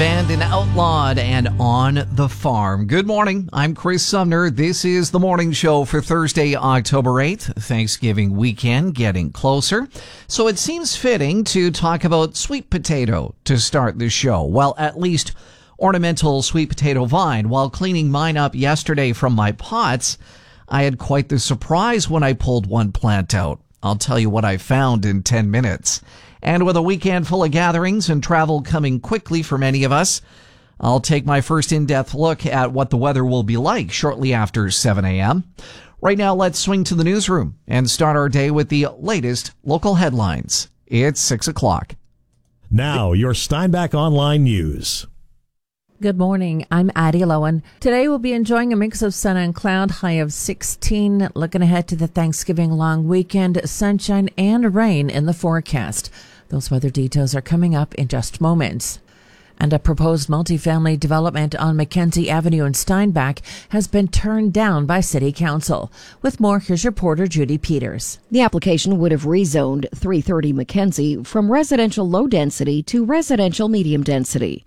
Band and Outlawed and On the Farm. Good morning. I'm Chris Sumner. This is the morning show for Thursday, October 8th. Thanksgiving weekend getting closer. So it seems fitting to talk about sweet potato to start the show. Well, at least ornamental sweet potato vine. While cleaning mine up yesterday from my pots, I had quite the surprise when I pulled one plant out. I'll tell you what I found in 10 minutes. And with a weekend full of gatherings and travel coming quickly for many of us, I'll take my first in-depth look at what the weather will be like shortly after 7 a.m. Right now, let's swing to the newsroom and start our day with the latest local headlines. It's 6 o'clock. Now, your Steinbach Online News. Good morning. I'm Addie Lowen. Today we'll be enjoying a mix of sun and cloud, high of 16. Looking ahead to the Thanksgiving long weekend, sunshine and rain in the forecast. Those weather details are coming up in just moments. And a proposed multifamily development on Mackenzie Avenue in Steinbach has been turned down by City Council. With more, here's reporter Judy Peters. The application would have rezoned 330 Mackenzie from residential low density to residential medium density.